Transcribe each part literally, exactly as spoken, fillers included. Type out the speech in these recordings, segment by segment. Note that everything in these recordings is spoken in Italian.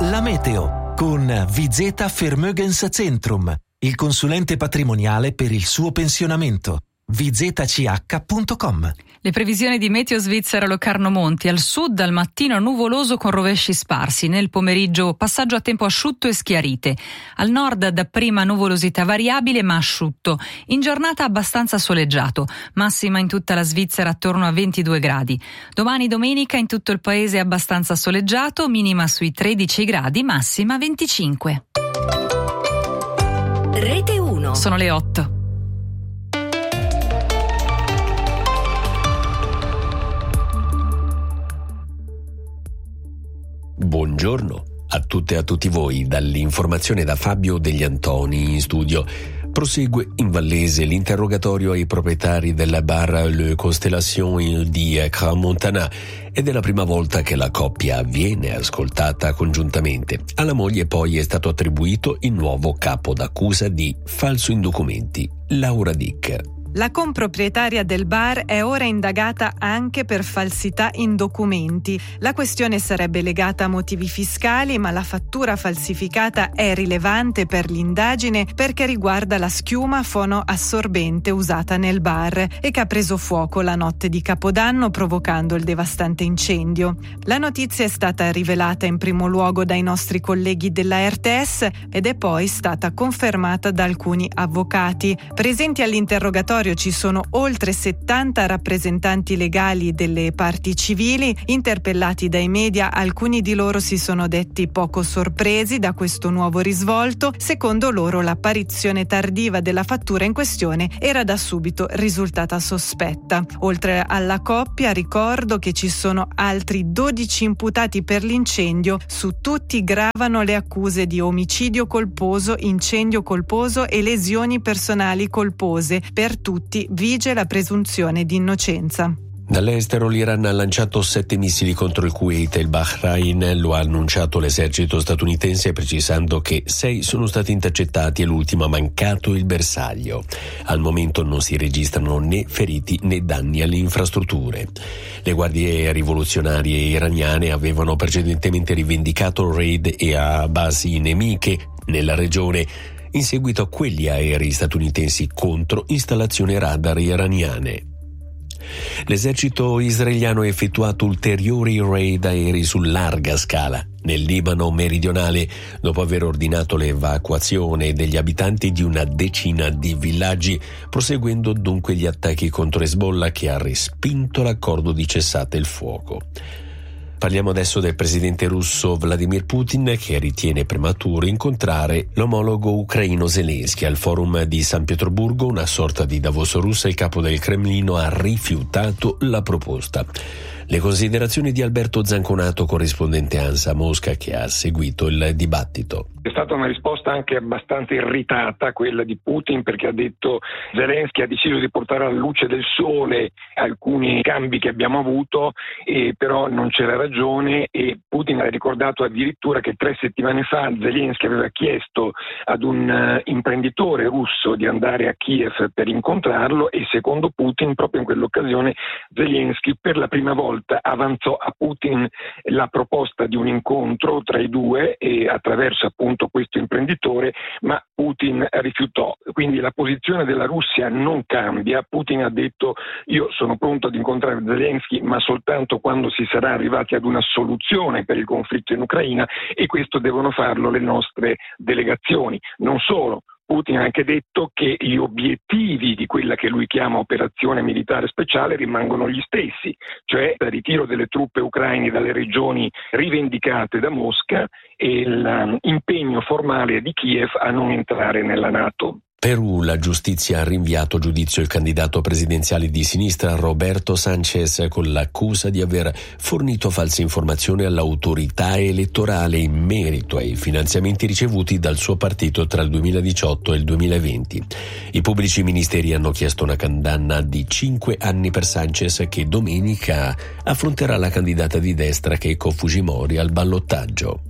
La meteo con Vizeta Vermögenszentrum, il consulente patrimoniale per il suo pensionamento. vizeta-c h punto com. Le previsioni di Meteo Svizzera Locarno Monti. Al sud al mattino nuvoloso con rovesci sparsi, nel pomeriggio passaggio a tempo asciutto e schiarite. Al nord dapprima nuvolosità variabile ma asciutto. In giornata abbastanza soleggiato, massima in tutta la Svizzera attorno a ventidue gradi. Domani domenica in tutto il paese abbastanza soleggiato, minima sui tredici gradi, massima venticinque. Rete uno. Sono le otto. Buongiorno a tutte e a tutti voi dall'informazione da Fabio Degli Antoni in studio. Prosegue in Vallese l'interrogatorio ai proprietari della bar Le Constellation di Crans-Montana ed è la prima volta che la coppia viene ascoltata congiuntamente. Alla moglie poi è stato attribuito il nuovo capo d'accusa di falso in documenti, Laura Dick. La comproprietaria del bar è ora indagata anche per falsità in documenti. La questione sarebbe legata a motivi fiscali, ma la fattura falsificata è rilevante per l'indagine perché riguarda la schiuma fonoassorbente usata nel bar e che ha preso fuoco la notte di Capodanno provocando il devastante incendio. La notizia è stata rivelata in primo luogo dai nostri colleghi della R T S ed è poi stata confermata da alcuni avvocati. Presenti all'interrogatorio ci sono oltre settanta rappresentanti legali delle parti civili. Interpellati dai media, alcuni di loro si sono detti poco sorpresi da questo nuovo risvolto. Secondo loro l'apparizione tardiva della fattura in questione era da subito risultata sospetta. Oltre alla coppia, ricordo che ci sono altri dodici imputati per l'incendio. Su tutti gravano le accuse di omicidio colposo, incendio colposo e lesioni personali colpose. Per tutti vige la presunzione di innocenza. Dall'estero l'Iran ha lanciato sette missili contro il Kuwait e il Bahrain, lo ha annunciato l'esercito statunitense precisando che sei sono stati intercettati e l'ultimo ha mancato il bersaglio. Al momento non si registrano né feriti né danni alle infrastrutture. Le guardie rivoluzionarie iraniane avevano precedentemente rivendicato raid e a basi nemiche nella regione in seguito a quegli aerei statunitensi contro installazioni radar iraniane. L'esercito israeliano ha effettuato ulteriori raid aerei su larga scala nel Libano meridionale dopo aver ordinato l'evacuazione degli abitanti di una decina di villaggi, proseguendo dunque gli attacchi contro Hezbollah che ha respinto l'accordo di cessate il fuoco. Parliamo adesso del presidente russo Vladimir Putin che ritiene prematuro incontrare l'omologo ucraino Zelensky al forum di San Pietroburgo, una sorta di Davos russa. Il capo del Cremlino ha rifiutato la proposta. Le considerazioni di Alberto Zanconato, corrispondente ANSA a Mosca, che ha seguito il dibattito. È stata una risposta anche abbastanza irritata quella di Putin, perché ha detto Zelensky ha deciso di portare alla luce del sole alcuni cambi che abbiamo avuto, e però non c'era ragione, e Putin ha ricordato addirittura che tre settimane fa Zelensky aveva chiesto ad un uh, imprenditore russo di andare a Kiev per incontrarlo e secondo Putin proprio in quell'occasione Zelensky per la prima volta avanzò a Putin la proposta di un incontro tra i due e attraverso appunto questo imprenditore, ma Putin rifiutò. Quindi la posizione della Russia non cambia. Putin ha detto io sono pronto ad incontrare Zelensky ma soltanto quando si sarà arrivati ad una soluzione per il conflitto in Ucraina, e questo devono farlo le nostre delegazioni. Non solo, Putin ha anche detto che gli obiettivi di quella che lui chiama operazione militare speciale rimangono gli stessi, cioè il ritiro delle truppe ucraine dalle regioni rivendicate da Mosca e l'impegno formale di Kiev a non entrare nella NATO. Perù, la giustizia ha rinviato a giudizio il candidato presidenziale di sinistra Roberto Sanchez con l'accusa di aver fornito false informazioni all'autorità elettorale in merito ai finanziamenti ricevuti dal suo partito tra il duemiladiciotto e il duemilaventi. I pubblici ministeri hanno chiesto una condanna di cinque anni per Sanchez, che domenica affronterà la candidata di destra Keiko Fujimori al ballottaggio.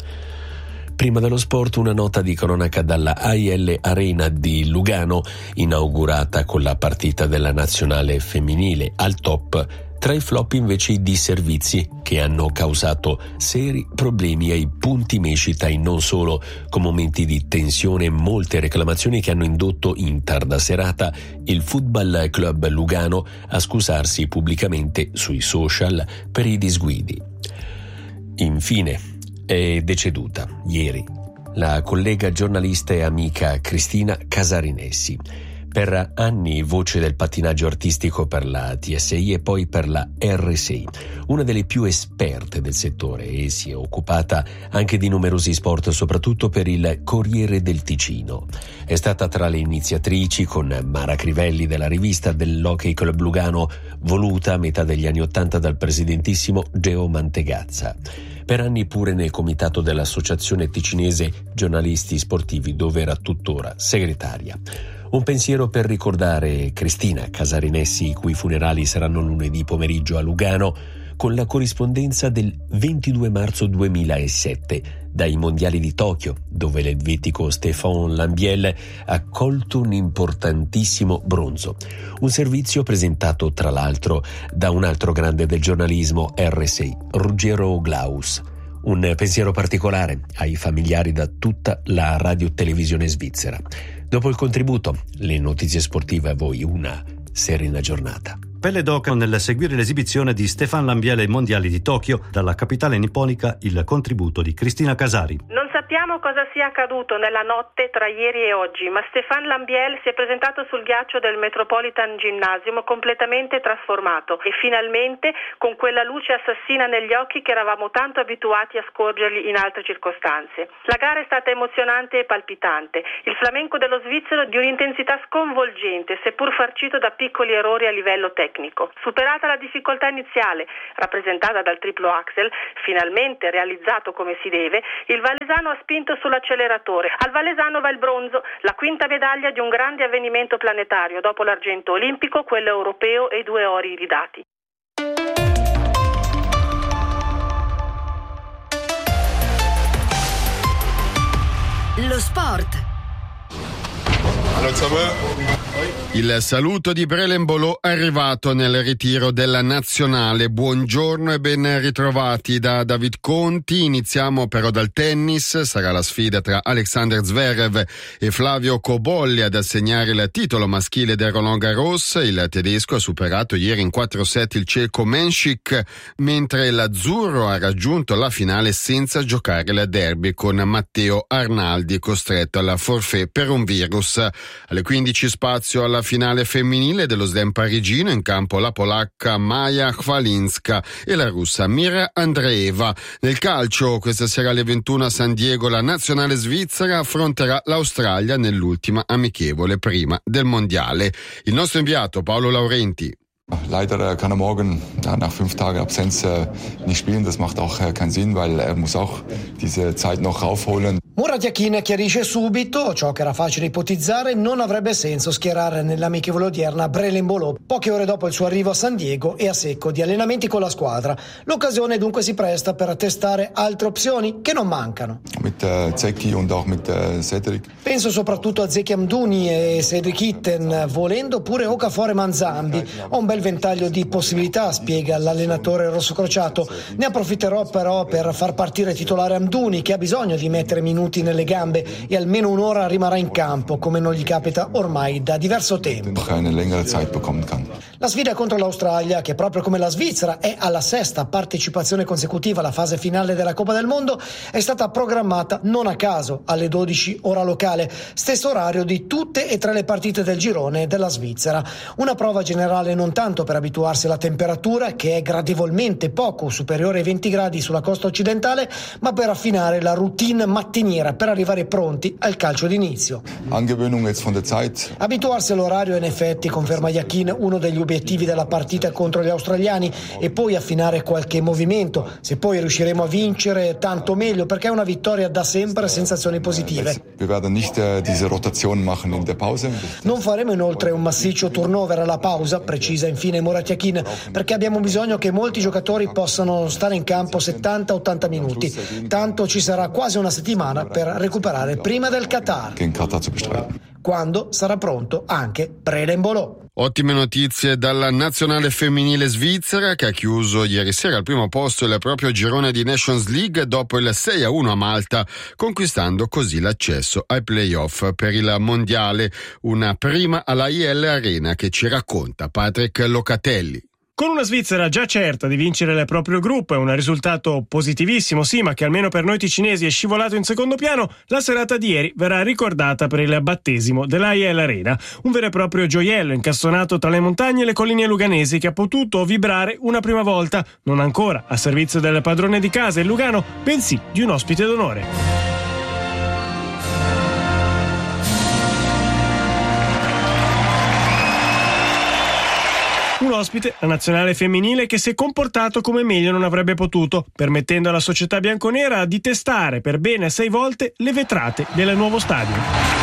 Prima dello sport, una nota di cronaca dalla A I L Arena di Lugano, inaugurata con la partita della nazionale femminile. Al top Tra i flop invece i disservizi, che hanno causato seri problemi ai punti mescita e non solo, con momenti di tensione e molte reclamazioni che hanno indotto in tarda serata il Football Club Lugano a scusarsi pubblicamente sui social per i disguidi. Infine, è deceduta ieri la collega giornalista e amica Cristina Casarinessi. Per anni voce del pattinaggio artistico per la T S I e poi per la R sei, una delle più esperte del settore, e si è occupata anche di numerosi sport, soprattutto per il Corriere del Ticino. È stata tra le iniziatrici, con Mara Crivelli della rivista, dell'Hockey Club Lugano, voluta a metà degli anni Ottanta dal presidentissimo Geo Mantegazza. Per anni pure nel comitato dell'Associazione Ticinese Giornalisti Sportivi, dove era tuttora segretaria. Un pensiero per ricordare Cristina Casarinessi, i cui funerali saranno lunedì pomeriggio a Lugano, con la corrispondenza del ventidue marzo duemilasette dai Mondiali di Tokyo, dove l'elvetico Stéphane Lambiel ha colto un importantissimo bronzo. Un servizio presentato tra l'altro da un altro grande del giornalismo R sei, Ruggero Glaus. Un pensiero particolare ai familiari da tutta la radio-televisione svizzera. Dopo il contributo, le notizie sportive, a voi una serena giornata. Pelle d'oca nel seguire l'esibizione di Stéphane Lambiel ai Mondiali di Tokyo, dalla capitale nipponica il contributo di Cristina Casari. Non sappiamo cosa sia accaduto nella notte tra ieri e oggi, ma Stéphane Lambiel si è presentato sul ghiaccio del Metropolitan Gymnasium completamente trasformato e finalmente con quella luce assassina negli occhi che eravamo tanto abituati a scorgergli in altre circostanze. La gara è stata emozionante e palpitante. Il flamenco dello svizzero di un'intensità sconvolgente, seppur farcito da piccoli errori a livello tecnico. Superata la difficoltà iniziale, rappresentata dal triplo axel, finalmente realizzato come si deve, il valesano ha spinto sull'acceleratore. Al valesano va il bronzo, la quinta medaglia di un grande avvenimento planetario, dopo l'argento olimpico, quello europeo e i due ori ridati. Lo sport. Il saluto di Brelenbolò è arrivato nel ritiro della nazionale. Buongiorno e ben ritrovati da David Conti. Iniziamo però dal tennis. Sarà la sfida tra Alexander Zverev e Flavio Cobolli ad assegnare il titolo maschile del Roland Garros. Il tedesco ha superato ieri in quattro set il ceco Menchik, mentre l'azzurro ha raggiunto la finale senza giocare la derby con Matteo Arnaldi, costretto alla forfait per un virus. Alle quindici spazio alla finale femminile dello slam parigino, in campo la polacca Maja Chwalinska e la russa Mira Andreeva. Nel calcio, questa sera alle ventuno a San Diego la nazionale svizzera affronterà l'Australia nell'ultima amichevole prima del mondiale. Il nostro inviato Paolo Laurenti. Leider kann er morgen ja, nach fünf Tagen Absenz äh, nicht spielen. Das macht auch äh, keinen Sinn, weil er muss auch diese Zeit noch raufholen. Murat Yakin chiarisce subito ciò che era facile ipotizzare: non avrebbe senso schierare nell'amichevole odierna Brelenbolò poche ore dopo il suo arrivo a San Diego e a secco di allenamenti con la squadra. L'occasione dunque si presta per testare altre opzioni che non mancano. Mit äh, Zeki und auch mit äh, Cedric. Penso soprattutto a Zeki Amdouni e Cedric Itten, volendo pure Okafor Manzambi. Ho un bel ventaglio di possibilità, spiega l'allenatore rossocrociato. Ne approfitterò però per far partire titolare Amdouni, che ha bisogno di mettere minuti nelle gambe e almeno un'ora rimarrà in campo, come non gli capita ormai da diverso tempo. La sfida contro l'Australia, che proprio come la Svizzera è alla sesta partecipazione consecutiva alla fase finale della Coppa del Mondo, è stata programmata non a caso alle dodici ora locale, stesso orario di tutte e tre le partite del girone della Svizzera. Una prova generale non tanto per abituarsi alla temperatura, che è gradevolmente poco superiore ai venti gradi sulla costa occidentale, ma per affinare la routine mattiniera per arrivare pronti al calcio d'inizio. Abituarsi all'orario è in effetti, conferma Yakin, uno degli obiettivi della partita contro gli australiani, e poi affinare qualche movimento. Se poi riusciremo a vincere, tanto meglio, perché una vittoria dà sempre sensazioni positive. Non faremo inoltre un massiccio turnover alla pausa, precisa infine Murat Yakin, perché abbiamo bisogno che molti giocatori possano stare in campo settanta ottanta minuti. Tanto ci sarà quasi una settimana per recuperare prima del Qatar. quando sarà pronto anche Brelenbolò. Ottime notizie dalla nazionale femminile svizzera che ha chiuso ieri sera al primo posto il proprio girone di Nations League dopo il sei a uno a Malta, conquistando così l'accesso ai playoff per il mondiale. Una prima alla I L Arena che ci racconta Patrick Locatelli. Con una Svizzera già certa di vincere il proprio gruppo e un risultato positivissimo, sì, ma che almeno per noi ticinesi è scivolato in secondo piano, la serata di ieri verrà ricordata per il battesimo dell'A I L Arena, un vero e proprio gioiello incastonato tra le montagne e le colline luganesi che ha potuto vibrare una prima volta, non ancora a servizio del padrone di casa, il Lugano, bensì di un ospite d'onore. Un ospite, la nazionale femminile, che si è comportato come meglio non avrebbe potuto, permettendo alla società bianconera di testare per bene sei volte le vetrate del nuovo stadio.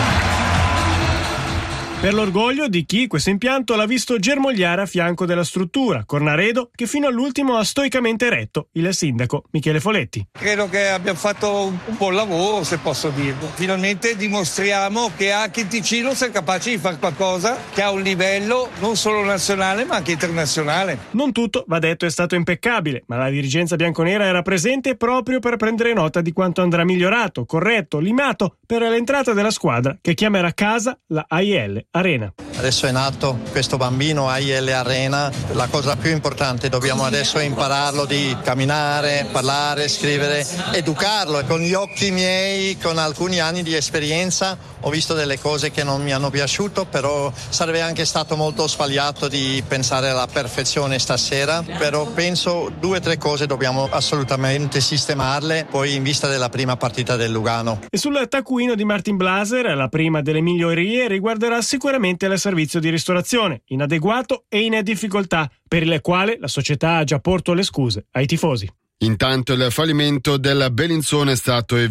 Per l'orgoglio di chi questo impianto l'ha visto germogliare a fianco della struttura, Cornaredo, che fino all'ultimo ha stoicamente retto il sindaco Michele Foletti. Credo che abbiamo fatto un buon lavoro, se posso dirlo. Finalmente dimostriamo che anche in Ticino siamo capaci di fare qualcosa che ha un livello non solo nazionale ma anche internazionale. Non tutto, va detto, è stato impeccabile, ma la dirigenza bianconera era presente proprio per prendere nota di quanto andrà migliorato, corretto, limato per l'entrata della squadra che chiamerà a casa la A I L Arena. Adesso è nato questo bambino A I L Arena, la cosa più importante, dobbiamo adesso impararlo di camminare, parlare, scrivere, educarlo, e con gli occhi miei, con alcuni anni di esperienza, ho visto delle cose che non mi hanno piaciuto, però sarebbe anche stato molto sbagliato di pensare alla perfezione stasera, però penso due o tre cose dobbiamo assolutamente sistemarle, poi in vista della prima partita del Lugano. E sul taccuino di Martin Blaser, la prima delle migliorie riguarderà sicuramente il servizio di ristorazione, inadeguato e in difficoltà, per il quale la società ha già porto le scuse ai tifosi. Intanto il fallimento del Bellinzona è stato evitato